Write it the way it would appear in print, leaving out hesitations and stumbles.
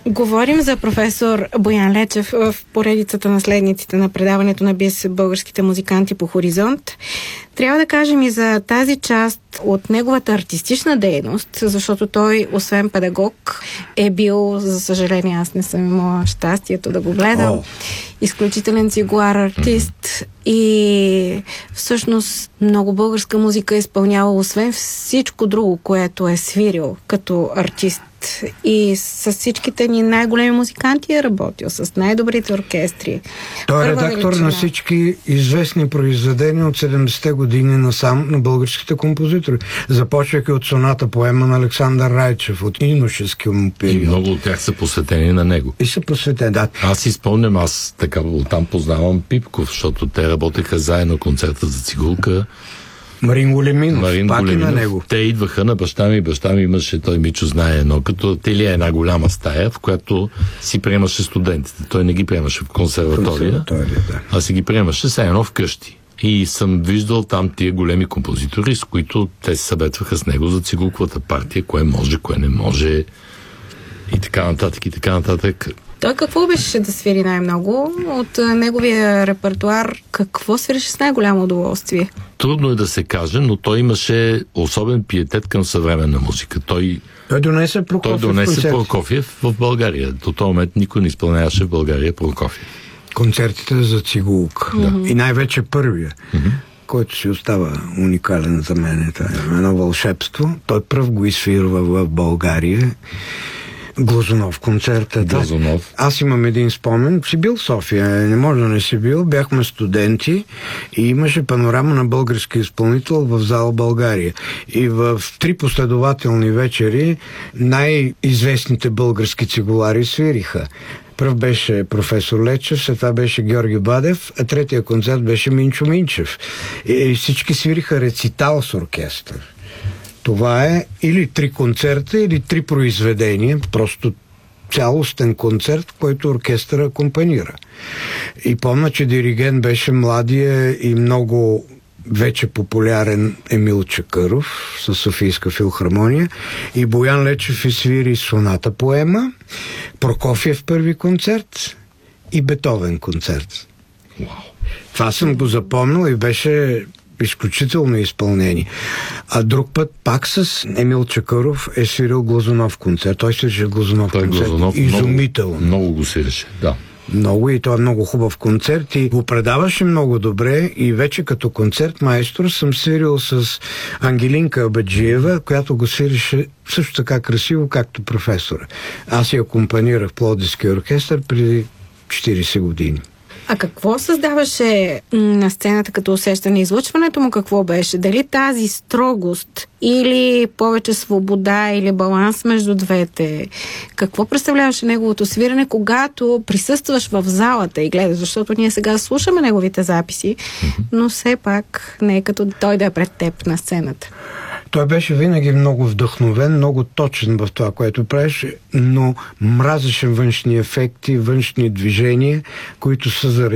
Говорим за професор Боян Лечев в поредицата наследниците на предаването на БИС българските музиканти по Хоризонт. Трябва да кажем и за тази част от неговата артистична дейност, защото той, освен педагог, е бил, за съжаление, аз не съм имала щастието да го гледам, изключителен цигулар артист и всъщност много българска музика е изпълнявал, освен всичко друго, което е свирил като артист. И с всичките ни най-големи музиканти е работил, с най-добрите оркестри. Той е редактор на всички известни произведения от 70-те години насам на българските композитори. Започвайки от соната поема на Александър Райчев, от Иношевския му период. И много от тях са посветени на него. И са посветени, да. Аз си спомням, аз така оттам познавам Пипков, защото те работеха заедно концерта за цигулка. Марин Големинов, пак и на него. Те идваха на баща ми имаше, той Мичо знае едно, като ателие една голяма стая, в която си приемаше студентите. Той не ги приемаше в консерватория, а си ги приемаше все едно вкъщи. И съм виждал там тия големи композитори, с които те се съветваха с него за цигулковата партия, кое може, кое не може и така нататък, и така нататък. Той какво обичаше да свири най-много? От неговия репертуар какво свиреше с най-голямо удоволствие? Трудно е да се каже, но той имаше особен пиетет към съвременна музика. Той донесе Прокофиев в България. До този момент никой не изпълняваше в България Прокофиев. Концертите за цигулка. Да. И най-вече първия, който си остава уникален за мен. Това е едно вълшебство. Той пръв го изфирва в България. Глазунов концерта. Глазунов. Аз имам един спомен. Си бил в София, не може да не си бил. Бяхме студенти и имаше панорама на български изпълнител в зала България. И в 3 последователни вечери най-известните български цигулари свириха. Пръв беше професор Лечев, след това беше Георги Бадев, а третия концерт беше Минчо Минчев. И всички свириха рецитал с оркестър. Това е или 3 концерта, или 3 произведения, просто цялостен концерт, който оркестър акомпанира. И помня, че диригент беше младия и много вече популярен Емил Чакъров със Софийска филхармония, и Боян Лечев изсвири соната поема, Прокофиев първи концерт и Бетовен концерт. Това съм го запомнил и беше изключително изпълнение. А друг път пак с Емил Чакъров е свирил Глазунов концерт. Той свирише Глазунов концерт. Изумително. Много го свирише, да. Много, и той е много хубав концерт и го предаваше много добре, и вече като концерт майстор съм свирил с Ангелинка Абаджиева, която го свирише също така красиво, както професора. Аз я акомпанирах в Пловдивския оркестър преди 40 години. А какво създаваше на сцената като усещане? Излъчването му какво беше? Дали тази строгост или повече свобода или баланс между двете? Какво представляваше неговото свирене, когато присъстваш в залата и гледаш? Защото ние сега слушаме неговите записи, но все пак не е като той да е пред теб на сцената. Той беше винаги много вдъхновен, много точен в това, което правеше, но мразеше външни ефекти, външни движения, които са заради